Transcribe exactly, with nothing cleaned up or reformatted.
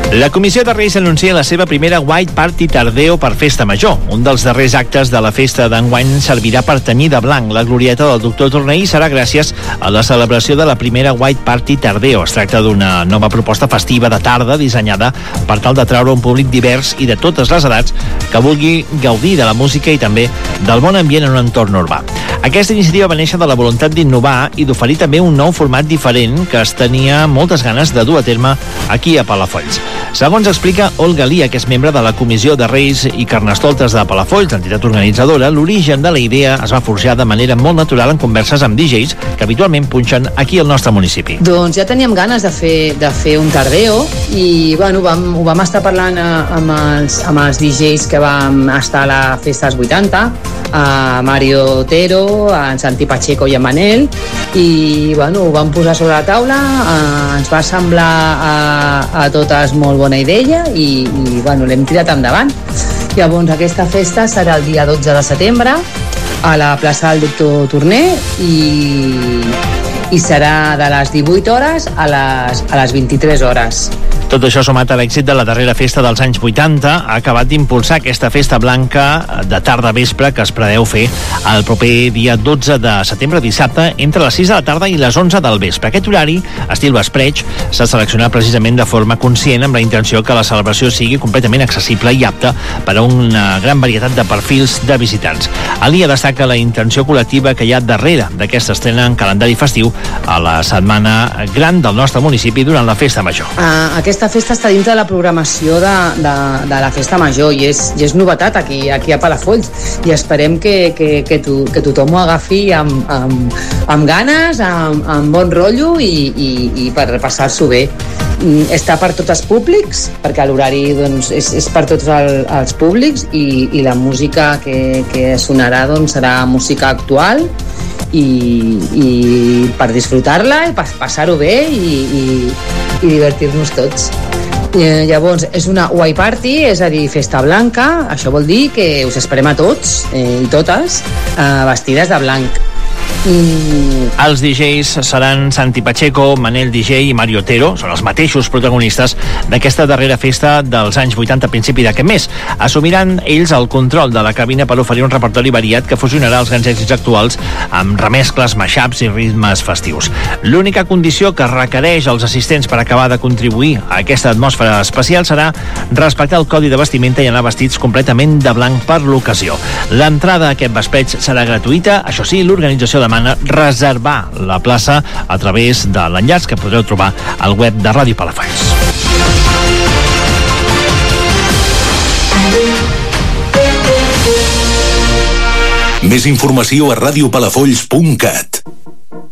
La Comissió de Reis anuncia la seva primera White Party Tardeo per Festa Major. Un dels darrers actes de la festa d'enguany servirà per tenyir de blanc la glorieta del doctor Torner i serà gràcies a la celebració de la primera White Party Tardeo. Es tracta d'una nova proposta festiva de tarda dissenyada per tal d'atraure un públic divers i de totes les edats que vulgui gaudir de la música i també del bon ambient en un entorn urbà. Aquesta iniciativa va néixer de la voluntat d'innovar i d'oferir també un nou format diferent que es tenia moltes ganes de dur a terme aquí a Palafolls. Segons explica Olga Lia, que és membre de la Comissió de Reis i Carnestoltes de Palafolls, entitat organitzadora, l'origen de la idea es va forjar de manera molt natural en converses amb D Js que habitualment punxen aquí al nostre municipi. Doncs ja teníem ganes de fer, de fer un tardeo i bueno, vam, ho vam estar parlant amb els, amb els D Js que vam estar a la festa dels vuitanta, a Mario Otero, a Santi Pacheco i a Manel, i bueno, ho vam posar sobre la taula, eh, ens va semblar a, a totes molt bona idea i, i bueno, l'hem tirat endavant. Llavors aquesta festa serà el dia dotze de setembre a la plaça del doctor Torner i, i serà de les divuit hores a les, a les vint-i-tres hores. Tot això sumat a l'èxit de la darrera festa dels anys vuitanta ha acabat d'impulsar aquesta festa blanca de tarda vespre que es preveu fer el proper dia dotze de setembre, dissabte, entre les sis de la tarda i les onze del vespre. Aquest horari, estil vespreig, s'ha seleccionat precisament de forma conscient amb la intenció que la celebració sigui completament accessible i apta per a una gran varietat de perfils de visitants. Alia destaca la intenció col·lectiva que hi ha darrere d'aquesta estrena en calendari festiu a la setmana gran del nostre municipi durant la festa major. Uh, aquesta Aquesta festa està dintre de la programació de, de, de la festa major i és, i és novetat aquí, aquí a Palafolls i esperem que, que, que, to, que tothom ho agafi amb, amb, amb ganes, amb, amb bon rotllo i, i, i per passar-s'ho bé. Està per tots els públics, perquè l'horari doncs, és, és per tots el, els públics i, i la música que, que sonarà doncs, serà música actual i, i per disfrutar-la i per passar-ho bé i, i, i divertir-nos tots. Eh, llavors, és una white party, és a dir, festa blanca. Això vol dir que us esperem a tots eh, i totes eh, vestides de blanc. Mm. Els D Js seran Santi Pacheco, Manel D J i Mario Otero, són els mateixos protagonistes d'aquesta darrera festa dels anys vuitanta a principi d'aquest mes. Assumiran ells el control de la cabina per oferir un repertori variat que fusionarà els grans èxits actuals amb remescles, mashups i ritmes festius. L'única condició que requereix els assistents per acabar de contribuir a aquesta atmosfera especial serà respectar el codi de vestimenta i anar vestits completament de blanc per l'ocasió. L'entrada a aquest vespreig serà gratuïta, això sí, l'organització demana reservar la plaça a través de l'enllaç que podreu trobar al web de Ràdio Palafolls. Més informació a radiopalafolls punt cat.